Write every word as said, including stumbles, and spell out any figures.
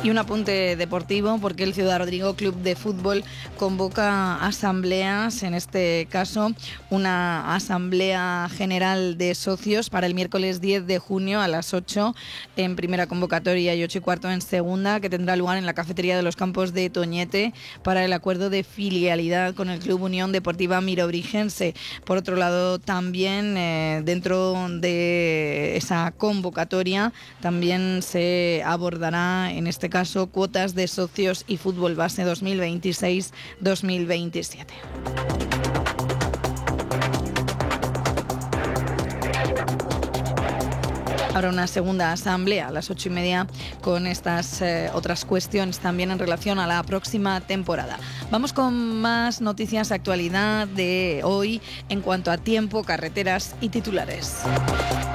Y un apunte deportivo, porque el Ciudad Rodrigo Club de Fútbol convoca asambleas, en este caso una asamblea general de socios para el miércoles diez de junio a las ocho en primera convocatoria y ocho y cuarto en segunda, que tendrá lugar en la cafetería de los Campos de Toñete para el acuerdo de filialidad con el Club Unión Deportiva Mirobrigense. Por otro lado, también eh, dentro de esa convocatoria también se abordará en este caso cuotas de socios y fútbol base dos mil veintiséis dos mil veintisiete. Habrá una segunda asamblea a las ocho y media con estas eh, otras cuestiones también en relación a la próxima temporada. Vamos con más noticias, actualidad de hoy en cuanto a tiempo, carreteras y titulares.